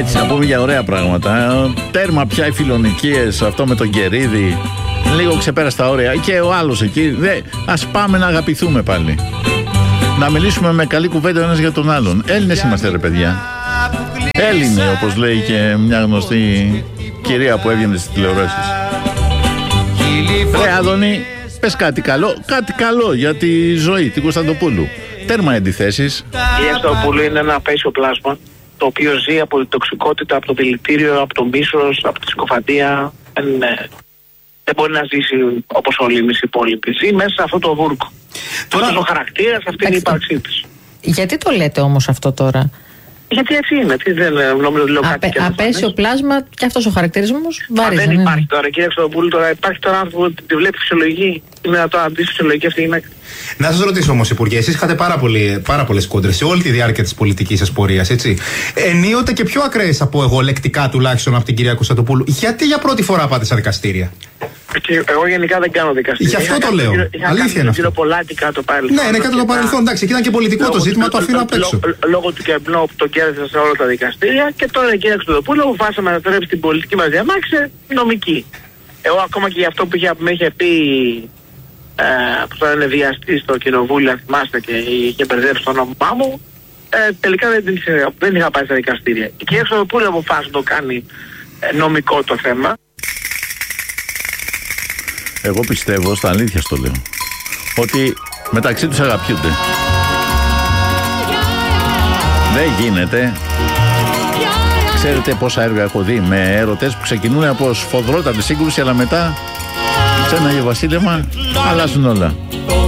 Έτσι, να πούμε για ωραία πράγματα. Τέρμα πια οι φιλονικίες, αυτό με τον Κερίδη. Λίγο ξεπέρασε τα όρια. Και ο άλλος εκεί. Ας πάμε να αγαπηθούμε πάλι. Να μιλήσουμε με καλή κουβέντα ο ένας για τον άλλον. Έλληνες είμαστε, ρε παιδιά. Έλληνε, όπως λέει και μια γνωστή κυρία που έβγαινε στις τηλεοράσεις. Ρε Άδωνη, πες κάτι καλό για τη ζωή, την Κωνσταντοπούλου. Τέρμα αντιθέσεις. Η Κωνσταντοπούλου είναι ένα απέσιο πλάσμα, το οποίο ζει από την τοξικότητα, από το δηλητήριο, από το μίσος, από τη συκοφαντία. Δεν μπορεί να ζήσει όπως όλοι εμείς οι υπόλοιποι. Ζει μέσα σε αυτό το βούρκο. Τώρα ο χαρακτήρας, αυτή είναι η ύπαρξή της. Γιατί το λέτε όμως αυτό τώρα? Γιατί έτσι είναι, δεν νομίζω λέω κάτι. Απέσιο πλάσμα και αυτός ο χαρακτηρισμός βαρύζει. Δεν υπάρχει τώρα, κύριε Κωνσταντοπούλου, τώρα υπάρχει τώρα άνθρωπο που τη βλέπει φυσιολογική. Είναι να το αντίσει φυσιολογική αυτή η γυναίκα. Να σας ρωτήσω όμως, Υπουργέ, εσείς είχατε πάρα πολλές κόντρες σε όλη τη διάρκεια της πολιτικής σας πορείας, έτσι. Ενίοτε και πιο ακραίες από εγώ, λεκτικά τουλάχιστον από την κυρία Κωνσταντοπούλου. Γιατί για πρώτη φορά πάτε στα δικαστήρια? Και εγώ γενικά δεν κάνω δικαστήρια. Γι' αυτό το λέω. Αλήθεια είναι αυτό. Ναι, είναι κάτω το παρελθόν. Εντάξει, εκεί ήταν και πολιτικό το ζήτημα, το αφήνω απ' έξω. Λόγω του κεμπνό που το κέρδισα σε όλα τα δικαστήρια και τώρα η κυρία Κωνσταντοπούλου αποφάσισε να μετατρέψει την πολιτική μας διαμάχη σε νομική. Εγώ ακόμα και για αυτό που με είχε πει που τώρα είναι βιαστή στο κοινοβούλιο, αν θυμάστε, και είχε μπερδέψει το όνομά μου, τελικά δεν είχα πάει στα δικαστήρια. Η κυρία Κωνσταντοπούλου αποφάσισε να το κάνει νομικό το θέμα. Εγώ πιστεύω, στα αλήθεια στο λέω, ότι μεταξύ τους αγαπιούνται. Δεν γίνεται. Ξέρετε πόσα έργα έχω δει με έρωτες που ξεκινούν από σφοδρότατη σύγκρουση, αλλά μετά σε ένα βασίλεμα αλλάζουν όλα.